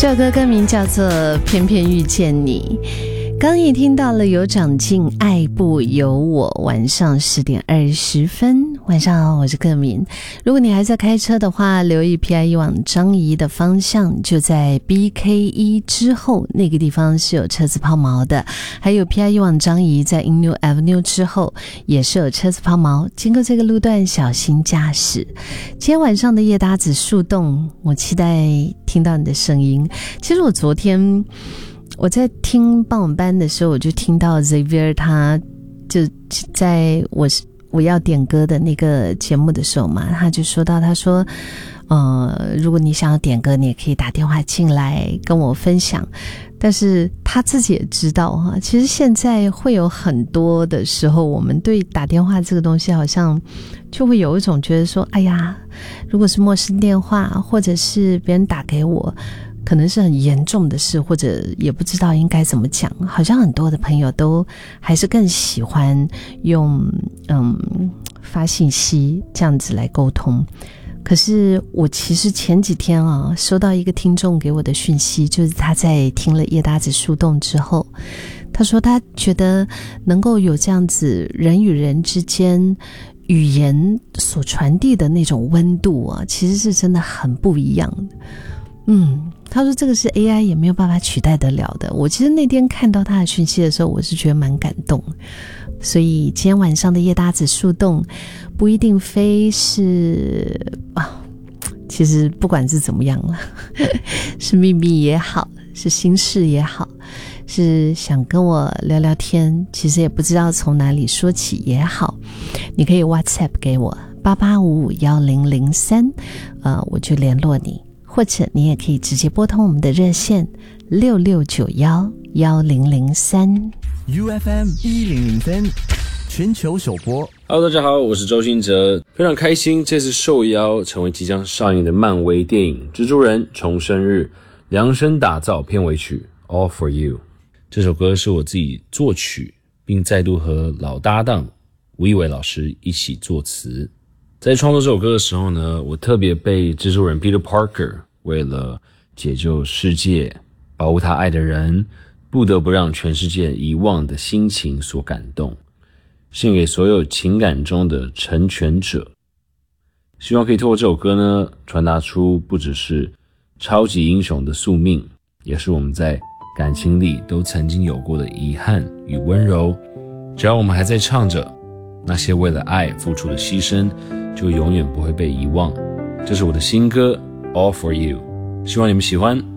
这首歌歌名叫做《偏偏遇见你》。刚也听到了有长进，爱不由我。晚上10点20分，晚上好，我是克敏。如果你还在开车的话，留意 PIE 往张仪的方向，就在 BK1 之后那个地方是有车子抛锚的，还有 PIE 往张仪在 Innew Avenue 之后也是有车子抛锚，经过这个路段小心驾驶。今天晚上的夜搭子树洞，我期待听到你的声音。其实我昨天我在听傍晚班的时候，我就听到 Xavier 他就在我要点歌的那个节目的时候嘛，他就说到，他说如果你想要点歌，你也可以打电话进来跟我分享。但是他自己也知道哈，其实现在会有很多的时候，我们对打电话这个东西好像就会有一种觉得说，哎呀，如果是陌生电话，或者是别人打给我，可能是很严重的事，或者也不知道应该怎么讲，好像很多的朋友都还是更喜欢用发信息这样子来沟通。可是我其实前几天收到一个听众给我的讯息，就是他在听了夜搭子树洞之后，他说他觉得能够有这样子人与人之间语言所传递的那种温度其实是真的很不一样的。他说这个是 AI 也没有办法取代得了的。我其实那天看到他的讯息的时候，我是觉得蛮感动。所以今天晚上的夜搭子树洞不一定非是其实不管是怎么样了是秘密也好，是心事也好，是想跟我聊聊天，其实也不知道从哪里说起也好，你可以 WhatsApp 给我88551003，我就联络你，或者你也可以直接拨通我们的热线66911003。 UFM 1003全球首播。 Hello， 大家好，我是周兴哲，非常开心这次受邀成为即将上映的漫威电影《蜘蛛人重生日》量身打造片尾曲 All for You。 这首歌是我自己作曲，并再度和老搭档吴亦伟老师一起作词。在创作这首歌的时候呢，我特别被蜘蛛人 Peter Parker 为了解救世界，保护他爱的人，不得不让全世界遗忘的心情所感动，献给所有情感中的成全者。希望可以透过这首歌呢，传达出不只是超级英雄的宿命，也是我们在感情里都曾经有过的遗憾与温柔。只要我们还在唱着，那些为了爱付出的牺牲就永远不会被遗忘。这是我的新歌 All for You， 希望你们喜欢。